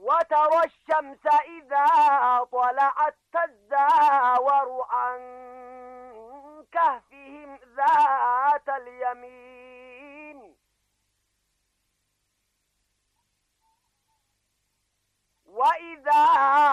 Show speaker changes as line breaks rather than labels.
وترى الشمس إذا طلعت تزاور عن كهفهم ذات اليمين وإذا